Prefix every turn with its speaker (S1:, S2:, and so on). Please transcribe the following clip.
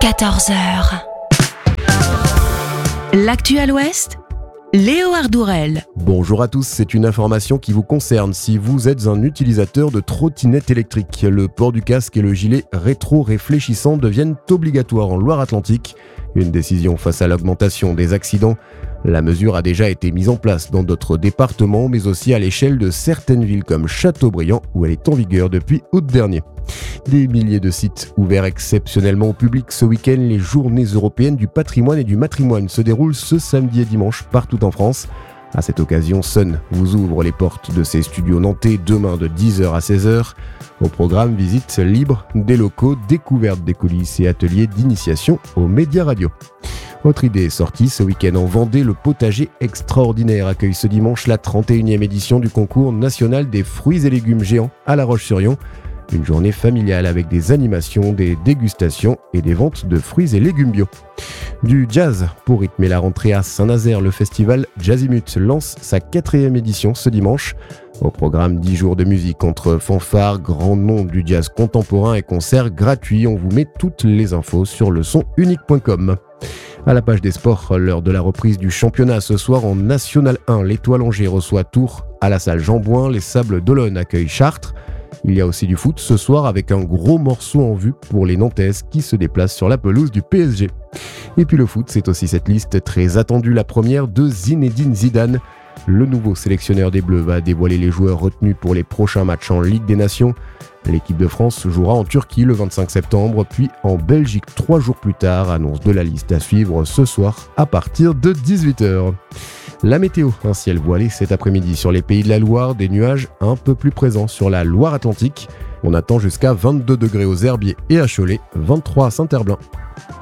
S1: 14h. L'actu à l'Ouest, Léo Ardourel.
S2: Bonjour à tous, c'est une information qui vous concerne si vous êtes un utilisateur de trottinette électrique. Le port du casque et le gilet rétro-réfléchissant deviennent obligatoires en Loire-Atlantique. Une décision face à l'augmentation des accidents. La mesure a déjà été mise en place dans d'autres départements, mais aussi à l'échelle de certaines villes comme Châteaubriand, où elle est en vigueur depuis août dernier. Des milliers de sites ouverts exceptionnellement au public ce week-end. Les journées européennes du patrimoine et du matrimoine se déroulent ce samedi et dimanche partout en France. À cette occasion, Sun vous ouvre les portes de ses studios nantais demain de 10h à 16h. Au programme, visite libre des locaux, découverte des coulisses et ateliers d'initiation aux médias radio. Autre idée sortie ce week-end en Vendée, le potager extraordinaire accueille ce dimanche la 31e édition du concours national des fruits et légumes géants à La Roche-sur-Yon. Une journée familiale avec des animations, des dégustations et des ventes de fruits et légumes bio. Du jazz pour rythmer la rentrée à Saint-Nazaire, le festival Jazzimut lance sa 4e édition ce dimanche. Au programme 10 jours de musique entre fanfares, grands noms du jazz contemporain et concerts gratuits. On vous met toutes les infos sur lesonunique.com. À la page des sports, l'heure de la reprise du championnat ce soir en National 1. L'Étoile Angers reçoit Tours à la salle Jean Bouin. Les Sables d'Olonne accueillent Chartres. Il y a aussi du foot ce soir avec un gros morceau en vue pour les Nantaises qui se déplacent sur la pelouse du PSG. Et puis le foot, c'est aussi cette liste très attendue, la première de Zinedine Zidane. Le nouveau sélectionneur des Bleus va dévoiler les joueurs retenus pour les prochains matchs en Ligue des Nations. L'équipe de France jouera en Turquie le 25 septembre, puis en Belgique 3 jours plus tard. Annonce de la liste à suivre ce soir à partir de 18h. La météo, un ciel voilé cet après-midi sur les pays de la Loire, des nuages un peu plus présents sur la Loire-Atlantique. On attend jusqu'à 22 degrés aux Herbiers et à Cholet, 23 à Saint-Herblain.